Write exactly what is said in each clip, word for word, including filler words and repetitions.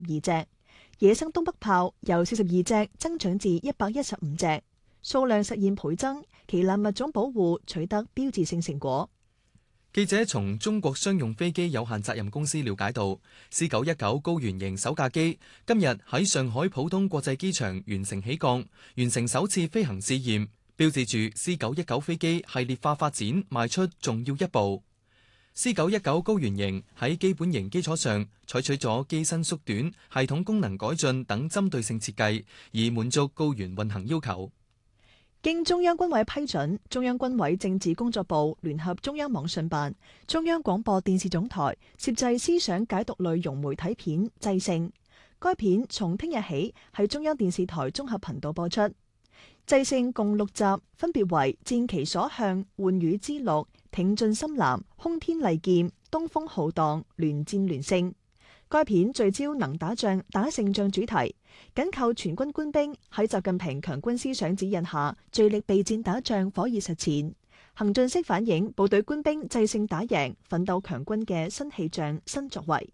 二隻，野生東北豹由四十二隻增長至一百一十五隻，數量實現倍增，旗艦物種保護取得標誌性成果。 記者從中國商用飛機有限責任公司了解到，C 九一九高原型首架機今日喺上海浦東國際機場完成起降，完成首次飛行試驗，標誌住 C 九一九飛機系列化發展邁出重要一步。C 九一九高原型喺基本型基礎上採取咗機身縮短、系統功能改進等針對性設計，以滿足高原運行要求。 經中央軍委批准，中央軍委政治工作部聯合中央網信辦、中央廣播電視總台攝製思想解讀類融媒體片《制勝》。該片從聽日起喺中央電視台綜合頻道播出。《制勝》共六集，分別為《戰其所向》、《喚羽之錄》、《挺進深藍》、《轟天利劍》、《東風浩蕩》、《聯戰聯勝》。該片聚焦能打仗、打勝仗主題，緊扣全軍官兵喺習近平強軍思想指引下，聚力備戰打仗，火熱實踐，行進式反映部隊官兵制勝打贏、奮鬥強軍嘅新氣象、新作為。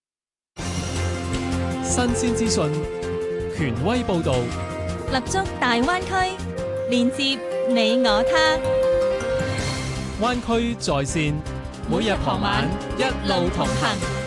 新鮮資訊，權威報導， 立足大灣區，連接你我他。 灣區在線，每日傍晚一路同行。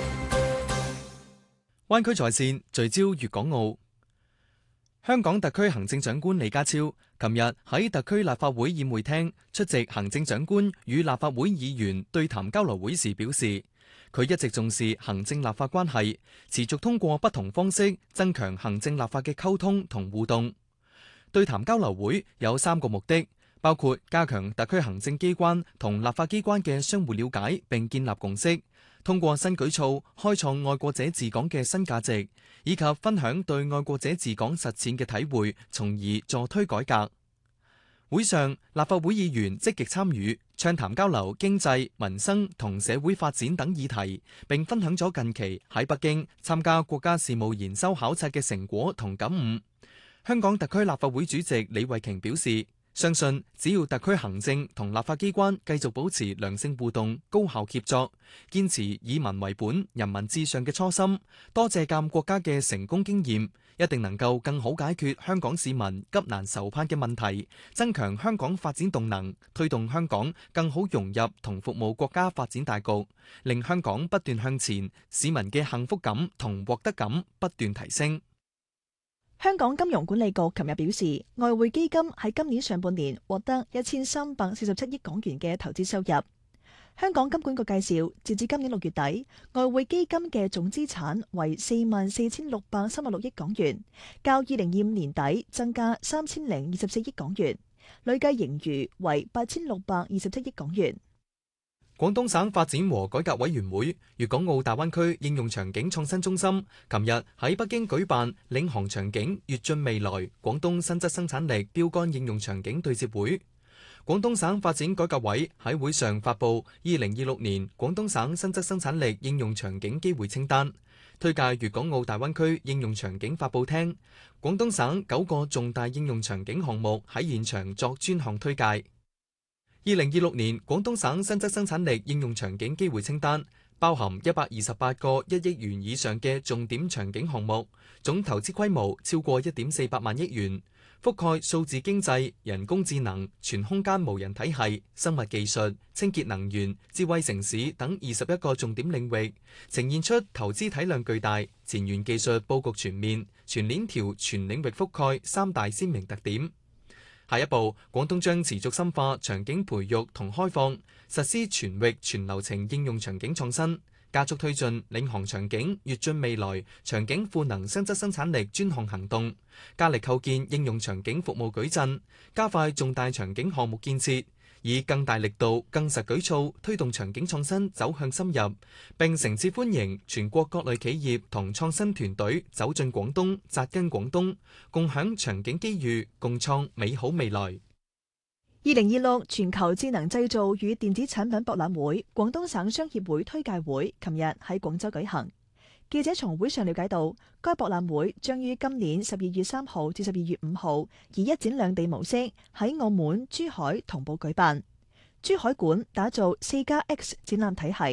灣區在線聚焦粵港澳。香港特區行政長官李家超琴日喺特區立法會宴會廳出席行政長官與立法會議員對談交流會時表示，佢一直重視行政立法關係，持續通過不同方式增強行政立法嘅溝通同互動。對談交流會有三個目的，包括加強特區行政機關同立法機關嘅相互了解並建立共識，通過新舉措開創愛國者治港嘅新價值，以及分享對愛國者治港實踐嘅體會，從而助推改革。會上，立法會議員積極參與，暢談交流經濟、民生同社會發展等議題，並分享咗近期喺北京參加國家事務研修考察嘅成果同感悟。香港特區立法會主席李慧瓊表示，相信只要特區行政同立法機關繼續保持良性互動、高效協作，堅持以民為本、人民至上嘅初心，多借鑑國家嘅成功經驗，一定能夠更好解決香港市民急難愁盼嘅問題，增強香港發展動能，推動香港更好融入同服務國家發展大局，令香港不斷向前，市民嘅幸福感同獲得感不斷提升。 香港金融管理局琴日表示，外匯基金喺今年上半年獲得一千三百四十七億港元嘅投資收入。香港金管局介紹，截至今年六月底，外匯基金嘅總資產為四萬四千六百三十六億港元，較二零二五年底增加三千零二十四億港元，累計盈餘為八千六百二十七億港元。 廣東省發展和改革委員會粵港澳大灣區應用場景創新中心琴日喺北京舉辦領航場景躍進未來廣東新質生產力標杆應用場景對接會。廣東省發展改革委喺會上發布二零二六年廣東省新質生產力應用場景機會清單，推介粵港澳大灣區應用場景發佈廳。廣東省九個重大應用場景項目喺現場作專項推介。二零二六年廣東省新質生產力應用場景機會清單包含一百二十八個一億元以上嘅重點場景項目，總投資規模超過一點四百萬億元，覆蓋數字經濟、人工智能、全空間無人體系、生物技術、清潔能源、智慧城市等二十一個重點領域，呈現出投資體量巨大、前沿技術佈局全面、全鏈條全領域覆蓋三大鮮明特點。下一步，廣東將持續深化場景培育同開放，實施全域全流程應用場景創新，加速推進領航場景躍進未來場景賦能新質生產力專項行動，加力構建應用場景服務矩陣，加快重大場景項目建設，以更大力度、更實舉措推動場景創新走向深入，並誠摯歡迎全國各類企業同創新團隊走進廣東、扎根廣東，共享場景機遇，共創美好未來。 二零二六全球智能製造與電子產品博覽會廣東省商協會推介會琴日喺廣州舉行。記者從會上了解到，該博覽會將於今年十二月三號至十二月五號以一展兩地模式喺澳門、珠海同步舉辦。珠海館打造四加 X 展覽體系，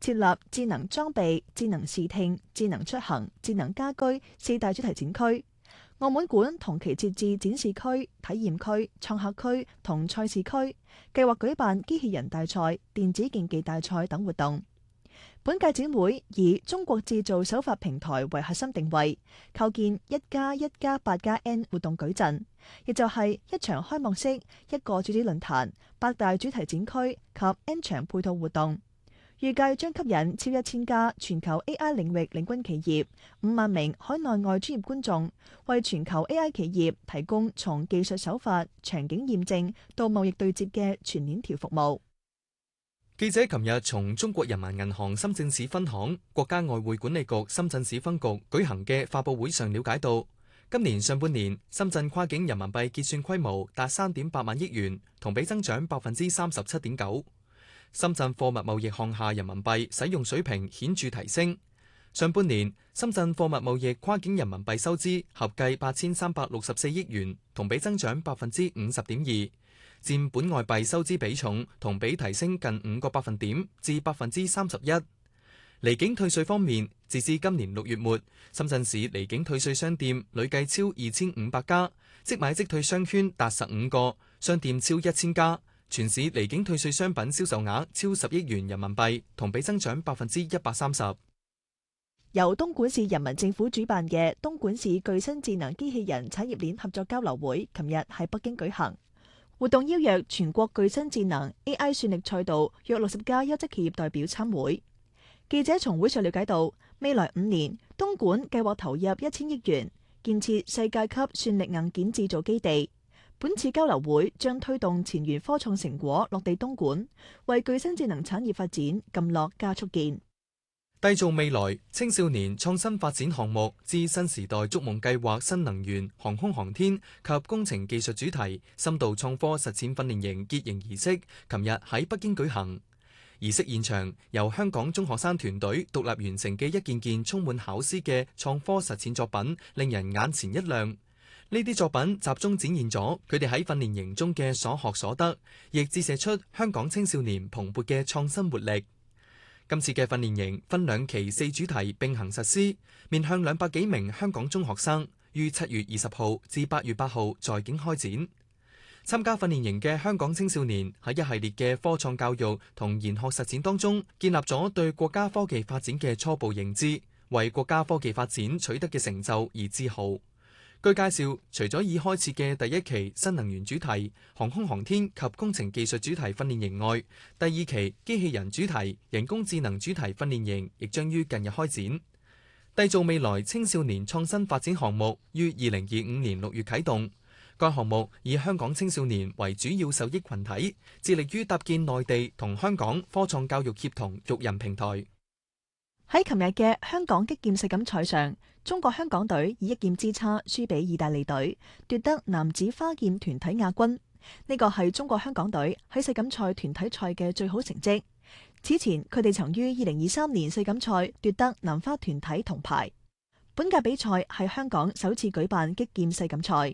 設立智能裝備、智能視聽、智能出行、智能家居四大主題展區。澳門館同期設置展示區、體驗區、創客區同賽事區，計劃舉辦機器人大賽、電子競技大賽等活動。本屆展會以中國製造首發平台為核心定位，構建一加一加八加 N 活動矩陣，亦就係一場開幕式、一個主旨論壇、八大主題展區及 N 場配套活動。預計將吸引超一千家全球 A I 領域領軍企業、五萬名海內外專業觀眾，為全球 A I 企業提供從技術手法、場景驗證到貿易對接嘅全鏈條服務。 記者琴日從中國人民銀行深圳市分行、國家外匯管理局深圳市分局舉行嘅發佈會上了解到，今年上半年深圳跨境人民幣結算規模達三點八萬億元，同比增長百分之三十七點九。深圳貨物貿易項下人民幣使用水平顯著提升。上半年深圳貨物貿易跨境人民幣收支合計八千三百六十四億元，同比增長百分之五十點二，佔本外幣收支比重同比提升近五個百分點至百分之三十一。離境退稅方面，截至今年六月末，深圳市離境退稅商店累計超二千五百家，即買即退商圈達十五個，商店超一千家。全市離境退稅商品銷售額超十億元人民幣，同比增長百分之一百三十。 由東莞市人民政府主辦嘅東莞市具身智能機器人產業鏈合作交流會，琴日喺北京舉行。活動邀約全國具身智能 A I 算力賽道約六十家優質企業代表參會。記者從會上了解到，未來五年東莞計劃投入一千億元建設世界級算力硬件製造基地。本次交流會將推動前沿科創成果落地東莞，為具身智能產業發展撳落加速鍵。 締造未來青少年創新發展項目之新時代築夢計劃新能源、航空航天及工程技術主題深度創科實踐訓練營結營儀式，琴日喺北京舉行。儀式現場由香港中學生團隊獨立完成嘅一件件充滿巧思嘅創科實踐作品，令人眼前一亮。呢啲作品集中展現咗佢哋喺訓練營中嘅所學所得，亦折射出香港青少年蓬勃嘅創新活力。今次嘅訓練營分兩期四主題並行實施，面向兩百幾名香港中學生，於七月二十號至八月八號在京開展。參加訓練營嘅香港青少年喺一系列嘅科創教育同研學實踐當中，建立咗對國家科技發展嘅初步認知，為國家科技發展取得嘅成就而自豪。據介紹，除咗已開設嘅第一期新能源主題、航空航天及工程技術主題訓練營外，第二期機器人主題、人工智能主題訓練營亦將於近日開展。締造未來青少年創新發展項目於二零二五年六月啟動。該項目以香港青少年為主要受益群體，致力於搭建內地同香港科創教育協同育人平台。 喺琴日嘅香港擊劍世錦賽上，中國香港隊以一劍之差輸俾意大利隊，奪得男子花劍團體亞軍。呢個係中國香港隊喺世錦賽團體賽嘅最好成績。此前佢哋曾於二零二三年世錦賽奪得男花團體銅牌。本屆比賽係香港首次舉辦擊劍世錦賽。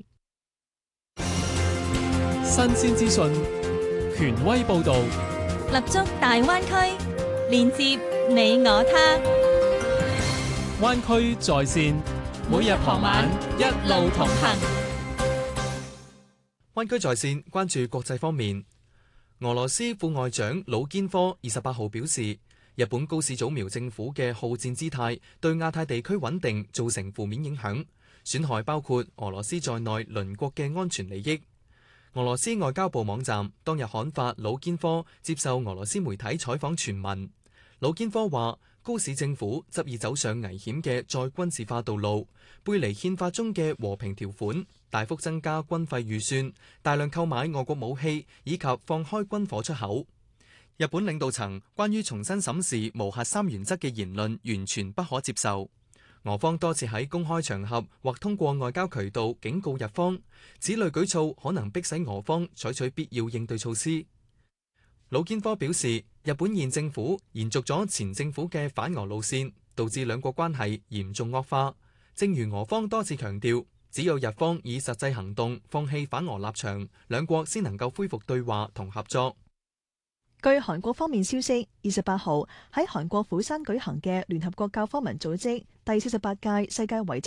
新鮮資訊，權威報導， 立足大灣區，連接你我他。 灣區在線，每日傍晚一路同行。 灣區在線關注國際方面，俄羅斯副外長魯堅科二十八號表示，日本高市早苗政府嘅好戰姿態對亞太地區穩定造成負面影響，損害包括俄羅斯在內鄰國嘅安全利益。俄羅斯外交部網站當日刊發魯堅科接受俄羅斯媒體採訪全文。魯堅科話，高市政府執意走上危險嘅再軍事化道路，背離憲法中嘅和平條款，大幅增加軍費預算，大量購買俄國武器，以及放開軍火出口。日本領導層關於重新審視無核三原則嘅言論完全不可接受。俄方多次喺公開場合或通過外交渠道警告日方，此類舉措可能迫使俄方採取必要應對措施。魯堅科表示，日本現政府延續咗前政府嘅反俄路線，導致兩國關係嚴重惡化。正如俄方多次強調，只有日方以實際行動放棄反俄立場，兩國先能夠恢復對話同合作。 據韓國方面消息，二十八號喺韓國釜山舉行嘅聯合國教科文組織第四十八屆世界遺